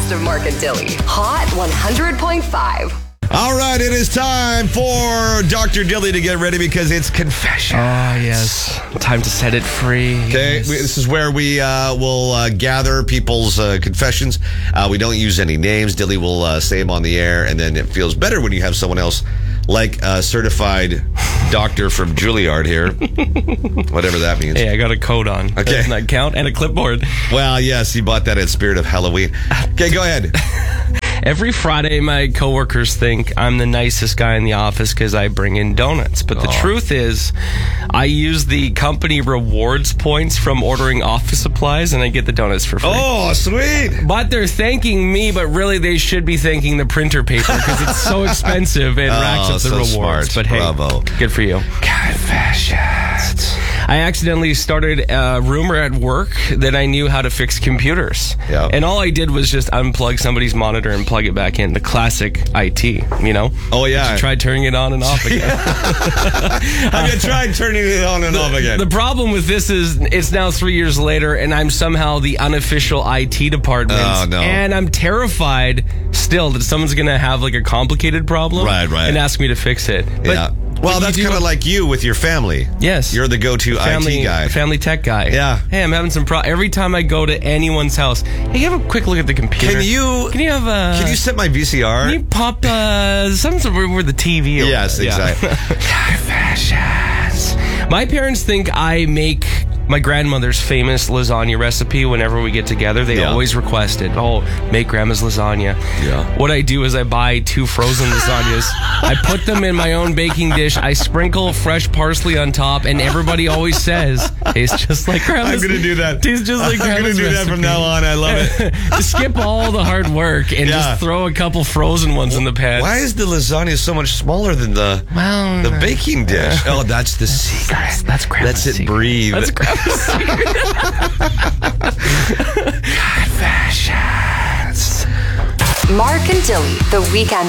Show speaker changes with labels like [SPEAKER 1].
[SPEAKER 1] best of Mark and Dilly. Hot 100.5.
[SPEAKER 2] All right, it is time for Dr. Dilly to get ready because it's confession.
[SPEAKER 3] Oh, yes. Time to set it free.
[SPEAKER 2] Okay,
[SPEAKER 3] Yes.
[SPEAKER 2] this is where we will gather people's confessions. We don't use any names. Dilly will say them on the air, and then it feels better when you have someone else like a certified doctor from Juilliard here. Whatever that means.
[SPEAKER 3] Hey, I got a coat on.
[SPEAKER 2] Okay.
[SPEAKER 3] Doesn't that count? And a clipboard.
[SPEAKER 2] Well, yes, he bought that at Spirit of Halloween. Okay, go ahead.
[SPEAKER 3] Every Friday, my coworkers think I'm the nicest guy in the office because I bring in donuts. But the truth is, I use the company rewards points from ordering office supplies, and I get the donuts for free.
[SPEAKER 2] Oh, sweet.
[SPEAKER 3] But they're thanking me, but really they should be thanking the printer paper because it's so expensive and racks up the
[SPEAKER 2] so
[SPEAKER 3] rewards.
[SPEAKER 2] smart.
[SPEAKER 3] But hey,
[SPEAKER 2] Bravo.
[SPEAKER 3] good for you.
[SPEAKER 2] Confessions.
[SPEAKER 3] I accidentally started a rumor at work that I knew how to fix computers.
[SPEAKER 2] Yeah.
[SPEAKER 3] And all I did was just unplug somebody's monitor and plug it back in. The classic IT, you know?
[SPEAKER 2] Oh, yeah.
[SPEAKER 3] You tried turning it on and off again.
[SPEAKER 2] Have you tried turning it on and off again?
[SPEAKER 3] The problem with this is it's now 3 years later and I'm somehow the unofficial IT department.
[SPEAKER 2] Oh, no.
[SPEAKER 3] And I'm terrified still that someone's going to have like a complicated problem.
[SPEAKER 2] Right.
[SPEAKER 3] And ask me to fix it. But
[SPEAKER 2] Yeah. Well,
[SPEAKER 3] what
[SPEAKER 2] that's
[SPEAKER 3] you do-
[SPEAKER 2] kind of like you with your family.
[SPEAKER 3] Yes.
[SPEAKER 2] You're the go-to IT guy.
[SPEAKER 3] Family tech guy.
[SPEAKER 2] Yeah.
[SPEAKER 3] Hey, I'm having some every time I go to anyone's house. Hey, have a quick look at the computer.
[SPEAKER 2] Can you
[SPEAKER 3] have a...
[SPEAKER 2] Can you set my VCR?
[SPEAKER 3] Can you pop something where the TV or
[SPEAKER 2] Yes,
[SPEAKER 3] whatever.
[SPEAKER 2] exactly.
[SPEAKER 3] Confessions. My parents think I make my grandmother's famous lasagna recipe whenever we get together. They always request it. Oh, make grandma's lasagna.
[SPEAKER 2] Yeah.
[SPEAKER 3] What I do is I buy 2 frozen lasagnas. I put them in my own baking dish. I sprinkle fresh parsley on top, and everybody always says, tastes just like grandma's.
[SPEAKER 2] I'm going to do that.
[SPEAKER 3] Tastes just like
[SPEAKER 2] I'm going
[SPEAKER 3] grandma's
[SPEAKER 2] to do that from now on. I love it.
[SPEAKER 3] Just skip all the hard work and just throw a couple frozen ones in the pan.
[SPEAKER 2] Why is the lasagna so much smaller than the baking dish? Oh, that's the secret.
[SPEAKER 3] That's grandma's
[SPEAKER 2] Let's it
[SPEAKER 3] secret.
[SPEAKER 2] breathe.
[SPEAKER 3] That's grandma's secret.
[SPEAKER 2] Confessions.
[SPEAKER 1] Mark and Dilly, the weekend.